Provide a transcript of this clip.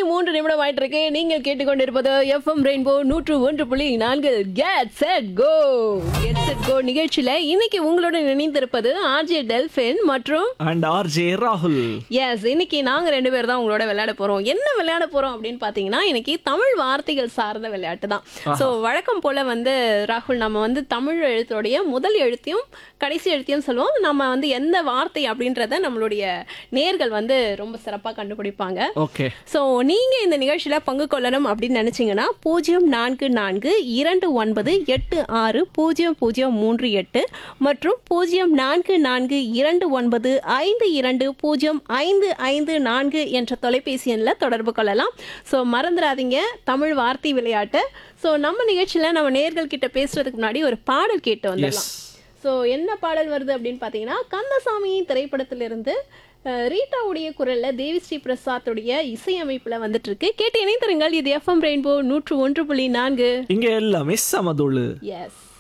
3 நிமிடம் ஆயிட்டு இருக்கு. நீங்கள் கேட்டுக்கொண்டிருப்பது FM rainbow 101.4 get set go. Get set go நிகழ்ச்சியில இன்னைக்கு உங்களுடன் இணைந்திருப்பது ஆர்ஜே டெல்பின் மற்றும் அண்ட் ஆர்ஜே ராகுல். எஸ், இன்னைக்கு நாங்க 2 பேர் தான் உங்களோட விளையாட போறோம். என்ன விளையாட போறோம் அப்படின்னு பாத்தீங்கன்னா, இன்னைக்கு தமிழ் வார்த்தைகள் சார்ந்த விளையாட்டு தான். ஸோ வழக்கம் போல ராகுல், நம்ம தமிழ் எழுத்துடைய முதல் எழுத்தையும் கடைசி எழுத்தையும் சொல்லுவோம். நம்ம எந்த வார்த்தை அப்படின்றத நம்மளுடைய நேர்கள் ரொம்ப சிறப்பா கண்டுபிடிப்பாங்க. ஓகே. ஸோ நீங்க இந்த நிகழ்ச்சியில பங்கு கொள்ளணும் அப்படின்னு நினைச்சீங்கன்னா 0442986038 மற்றும் 044229520554 என்ற தொலைபேசி எண்ணில் தொடர்பு கொள்ளலாம். ஸோ மறந்துடாதீங்க தமிழ் வார்த்தை விளையாட்டு. ஸோ நம்ம நிகழ்ச்சியில நம்ம நேர்கள் கிட்ட பேசுறதுக்கு முன்னாடி ஒரு பாடல் கேட்டு வந்துடலாம். ஸோ என்ன பாடல் வருது அப்படின்னு பார்த்தீங்கன்னா, கந்தசாமி திரைப்படத்திலிருந்து ரீட்டாவுடைய குரல்ல தேவி ஸ்ரீ பிரசாத்துடைய இசையமைப்புல வந்துட்டு இருக்கு. கேட்டு இணைந்திருங்கள். இது எஃப்எம் ரெயின்போ 101.4. இங்க எல்லாமே சமதோளு. எஸ்.